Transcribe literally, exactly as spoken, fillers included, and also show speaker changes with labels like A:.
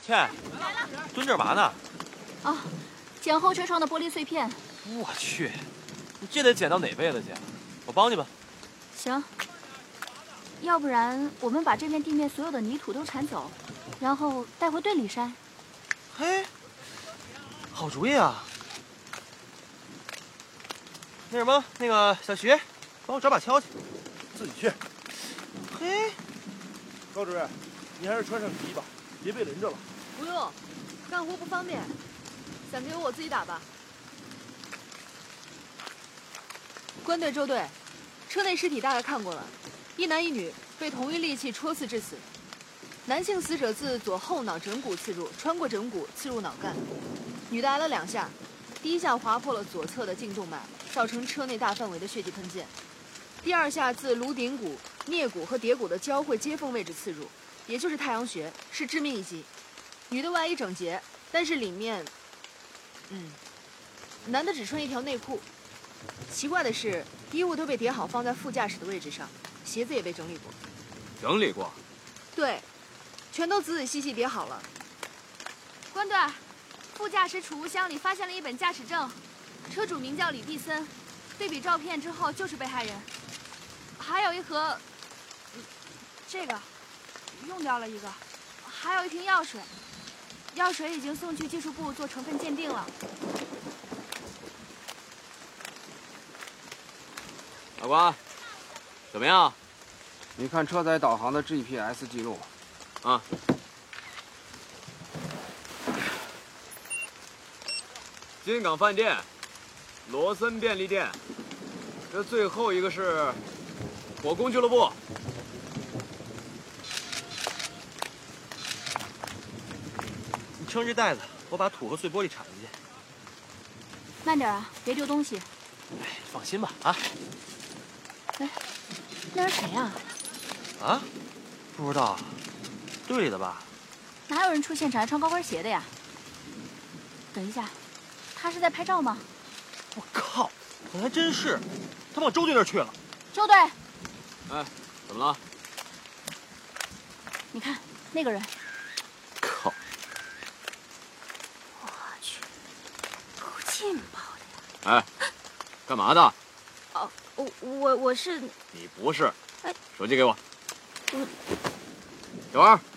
A: 倩，蹲这儿嘛呢？
B: 啊，捡后车窗的玻璃碎片。
A: 我去，你这得捡到哪辈子去？我帮你吧。
B: 行。要不然我们把这片地面所有的泥土都铲走，然后带回队里筛。
A: 嘿，好主意啊！那什么，那个小徐，帮我找把锹去。
C: 自己去。
A: 嘿，
C: 高主任，你还是穿上雨衣吧，别被淋着了。
D: 不用，干活不方便，伞给我，我自己打吧。关队、周队，车内尸体大概看过了，一男一女被同一利器戳刺致死。男性死者自左后脑枕骨刺入，穿过枕骨刺入脑干；女的挨了两下，第一下划破了左侧的颈动脉，造成车内大范围的血迹喷溅；第二下自颅顶骨、颞骨和蝶骨的交汇接缝位置刺入，也就是太阳穴，是致命一击。女的外衣整洁，但是里面，嗯，男的只穿一条内裤。奇怪的是，衣物都被叠好放在副驾驶的位置上，鞋子也被整理过。
A: 整理过？
D: 对，全都仔仔细细叠好了。
B: 关队，副驾驶储物箱里发现了一本驾驶证，车主名叫李蒂森，对比照片之后就是被害人。还有一盒，这个用掉了一个，还有一瓶药水，药水已经送去技术部做成分鉴定了。
A: 老关，怎么样？
E: 你看车载导航的 G P S 记录。
A: 啊。金港饭店，罗森便利店，这最后一个是火攻俱乐部。你撑这袋子，我把土和碎玻璃铲进去。
B: 慢点啊，别丢东西。
A: 哎，放心吧，啊。
B: 哎，那是谁呀？
A: 啊？不知道，队里的吧？
B: 哪有人出现场还穿高跟鞋的呀？等一下，他是在拍照吗？
A: 我靠，好像还真是，他往周队那儿去了。
B: 周队，
A: 哎，怎么了？
B: 你看那个人。
A: 靠！
B: 我去，够劲爆的
A: 呀！哎，干嘛的？
B: 哦，我我我是。
A: 你不是。
B: 哎，
A: 手机给我。
B: 我。
A: 小王。